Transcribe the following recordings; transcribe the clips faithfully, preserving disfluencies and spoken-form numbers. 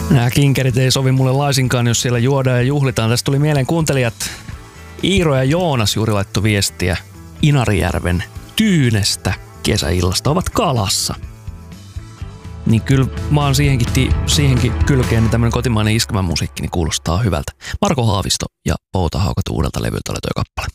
Nämä kinkerit ei sovi mulle laisinkaan, jos siellä juodaan ja juhlitaan. Tästä tuli mieleen kuuntelijat Iiro ja Joonas juuri laittoi viestiä Inarijärven tyynestä kesäillasta. Ovat kalassa. Niin kyllä mä oon siihenkin, ti- siihenkin kylkeen, niin tämmönen kotimainen iskevä musiikki niin kuulostaa hyvältä. Marko Haavisto ja Pouta Haukatu uudelta levyltä oli toi kappale.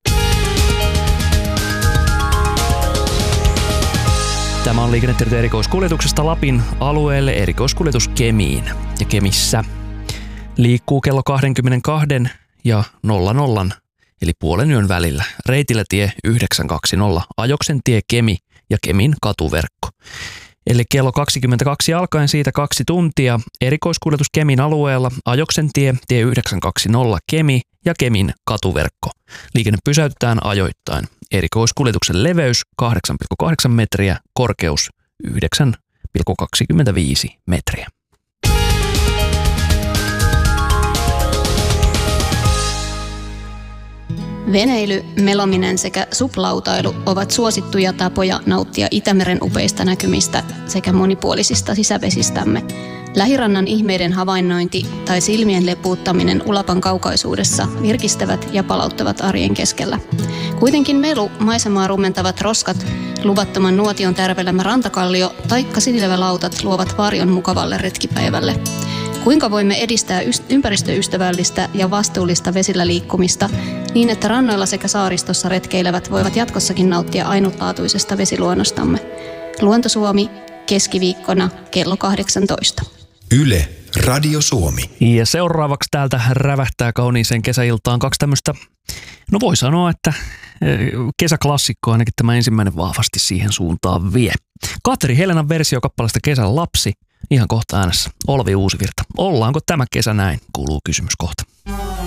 Tämä on Liikennetiedot erikoiskuljetuksesta Lapin alueelle erikoiskuljetus Kemiin. Ja Kemissä liikkuu kello kaksikymmentäkaksi ja nolla nolla eli puolen yön välillä. Reitillä tie yhdeksänsataakaksikymmentä, Ajoksen tie Kemi ja Kemin katuverkko. Eli kello kaksikymmentäkaksi alkaen siitä kaksi tuntia erikoiskuljetus Kemin alueella, Ajoksen tie, tie yhdeksänsataakaksikymmentä Kemi ja Kemin katuverkko. Liikenne pysäytetään ajoittain. Erikoiskuljetuksen leveys kahdeksan pilkku kahdeksan metriä, korkeus yhdeksän pilkku kaksikymmentäviisi metriä. Veneily, melominen sekä suplautailu ovat suosittuja tapoja nauttia Itämeren upeista näkymistä sekä monipuolisista sisävesistämme. Lähirannan ihmeiden havainnointi tai silmien lepuuttaminen Ulapan kaukaisuudessa virkistävät ja palauttavat arjen keskellä. Kuitenkin melu, maisemaa rumentavat roskat, luvattoman nuotion tärvelemä rantakallio taikka sinilevälautat luovat varjon mukavalle retkipäivälle. Kuinka voimme edistää ympäristöystävällistä ja vastuullista vesillä liikkumista niin, että rannoilla sekä saaristossa retkeilevät voivat jatkossakin nauttia ainutlaatuisesta vesiluonnostamme? Luontosuomi keskiviikkona kello kahdeksantoista. Yle Radio Suomi. Ja seuraavaksi täältä rävähtää kauniiseen kesäiltaan kaksi tämmöistä, no voi sanoa, että kesäklassikko ainakin tämä ensimmäinen vahvasti siihen suuntaan vie. Katri Helenan versio kappaleesta Kesän lapsi, ihan kohta äänessä. Olvi Uusivirta. Ollaanko tämä kesä näin, kuuluu kysymys kohta.